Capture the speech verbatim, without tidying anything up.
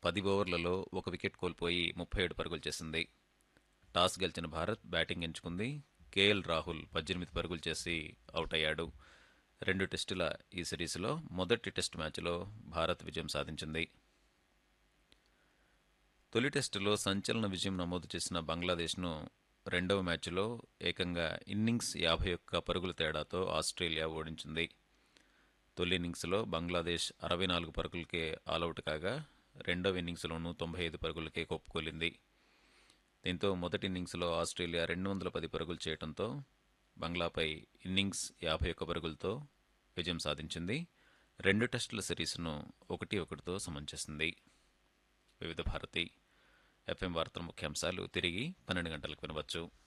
పది ఓవర్లలో ఒక వికెట్ కోల్పోయి ముప్పై ఏడు పరుగులు చేసింది. టాస్ గెలిచిన భారత్ బ్యాటింగ్ ఎంచుకుంది. కేఎల్ రాహుల్ పద్దెనిమిది పరుగులు చేసి అవుట్ అయ్యాడు. రెండు టెస్టుల ఈ సిరీస్లో మొదటి టెస్టు మ్యాచ్లో భారత్ విజయం సాధించింది. తొలి టెస్టులో సంచలన విజయం నమోదు చేసిన బంగ్లాదేశ్ను రెండవ మ్యాచ్లో ఏకంగా ఇన్నింగ్స్ యాభై ఒక్క పరుగుల తేడాతో ఆస్ట్రేలియా ఓడించింది. తొలి ఇన్నింగ్స్లో బంగ్లాదేశ్ అరవై నాలుగు పరుగులకే ఆలౌట్ కాగా రెండవ ఇన్నింగ్స్లోనూ తొంభై ఐదు పరుగులకే కొప్పుకోలింది. దీంతో మొదటి ఇన్నింగ్స్లో ఆస్ట్రేలియా రెండు వందల పది పరుగులు చేయడంతో బంగ్లాపై ఇన్నింగ్స్ యాభై ఒక్క పరుగులతో విజయం సాధించింది. రెండు టెస్టుల సిరీస్ను ఒకటి ఒకటితో సమం చేసింది. వివిధ భారతి ఎఫ్ఎం వార్తల ముఖ్యాంశాలు తిరిగి పన్నెండు గంటలకు వినవచ్చు.